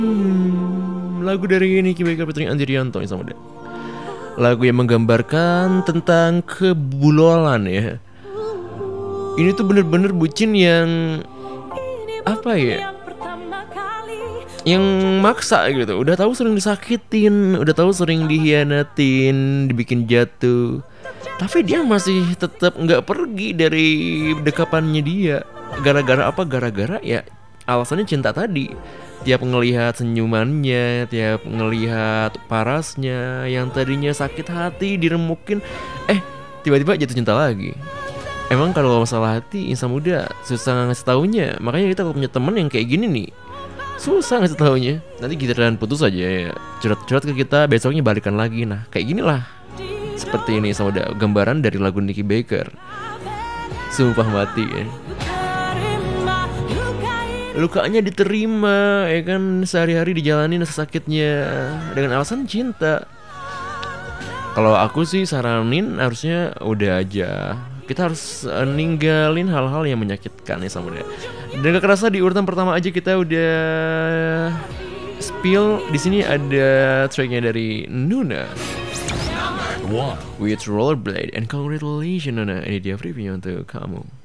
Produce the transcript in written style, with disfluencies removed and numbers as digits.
Lagu dari Nicky Baker featuring Andi Rianto yang sama deh. Lagu yang menggambarkan tentang kebulolan ya. Ini tuh bener-bener bucin yang apa ya? Yang maksa gitu. Udah tahu sering disakitin, udah tahu sering dihianatin, dibikin jatuh. Tapi dia masih tetap nggak pergi dari dekapannya dia. Gara-gara apa? Gara-gara ya alasannya cinta tadi. Tiap ngelihat senyumannya, tiap ngelihat parasnya yang tadinya sakit hati diremukin, tiba-tiba jatuh cinta lagi. Emang kalau masalah hati insan muda susah ngasih taunya. Makanya kita kalau punya temen yang kayak gini nih, susah ngasih taunya. Nanti giliran putus aja ya, curhat-curhat ke kita, besoknya balikan lagi. Nah kayak gini lah. Seperti ini sama udah gambaran dari lagu Nicky Baker. Sumpah mati ya. Lukanya diterima ya kan, sehari-hari dijalanin sakitnya dengan alasan cinta. Kalau aku sih saranin harusnya udah aja. Kita harus ninggalin hal-hal yang menyakitkan ya sama dia. Dan gak kerasa di urutan pertama aja kita udah spill. Di sini ada tracknya dari Nuna with Rollerblade, and congratulations Nuna, ini dia previewnya untuk kamu.